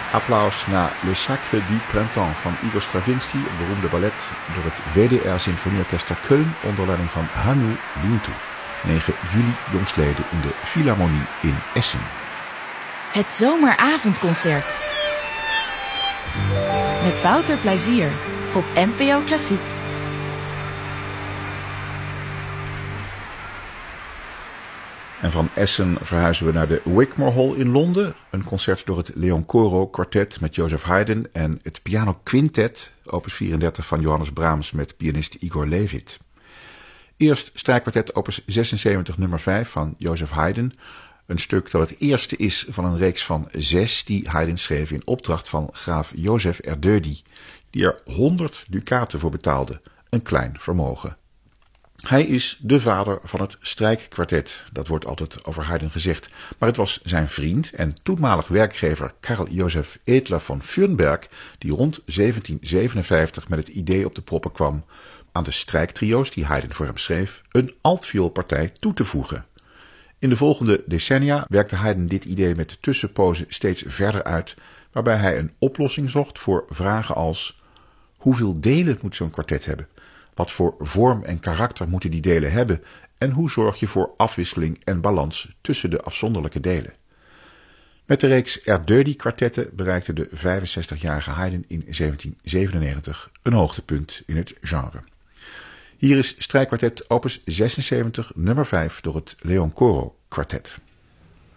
Applaus na Le Sacre du Printemps van Igor Stravinsky, een beroemde ballet door het WDR Symfonieorkester Köln onder leiding van Hannu Lintu. 9 juli jongstleden in de Philharmonie in Essen. Het zomeravondconcert. Met Wouter Plezier op NPO Klassiek. En van Essen verhuizen we naar de Wigmore Hall in Londen. Een concert door het Leon Coro Quartet met Joseph Haydn en het Piano Quintet, opus 34 van Johannes Brahms met pianist Igor Levit. Eerst strijkkwartet opus 76 nummer 5 van Joseph Haydn. Een stuk dat het eerste is van een reeks van 6 die Haydn schreef in opdracht van graaf Jozef Erdődy, die er 100 dukaten voor betaalde, een klein vermogen. Hij is de vader van het strijkkwartet, dat wordt altijd over Haydn gezegd, maar het was zijn vriend en toenmalig werkgever Karl Joseph Edler von Fürnberg die rond 1757 met het idee op de proppen kwam aan de strijktrio's die Haydn voor hem schreef een altvioolpartij toe te voegen. In de volgende decennia werkte Haydn dit idee met de tussenpozen steeds verder uit, waarbij hij een oplossing zocht voor vragen als: hoeveel delen moet zo'n kwartet hebben? Wat voor vorm en karakter moeten die delen hebben? En hoe zorg je voor afwisseling en balans tussen de afzonderlijke delen? Met de reeks Erdődy-kwartetten bereikte de 65-jarige Haydn in 1797 een hoogtepunt in het genre. Hier is strijkkwartet opus 76 nummer 5 door het Leon Coro Quartet.